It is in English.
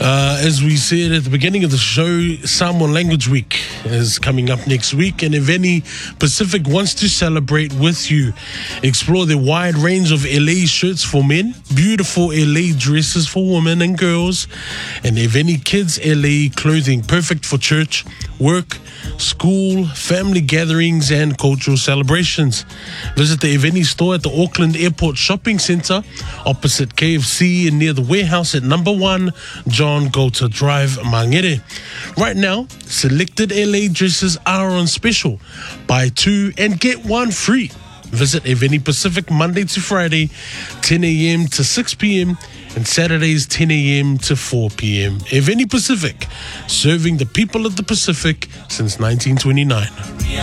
As we said at the beginning of the show, Samoan Language Week is coming up next week, and if any Pacific wants to celebrate with you, explore the wide range of LA shirts for men, beautiful LA dresses for women and girls, and if any kids LA clothing perfect for church, work, school, family gatherings, and cultural celebrations. Visit the Eveni store at the Auckland Airport Shopping Centre, opposite KFC and near the warehouse at number 1 John Golter Drive, Mangere. Right now, selected LA dresses are on special. Buy 2 and get 1 free. Visit Eveni Pacific Monday to Friday, 10 a.m. to 6 p.m. and Saturdays 10 a.m. to 4 p.m. Eveni Pacific, serving the people of the Pacific since 1929.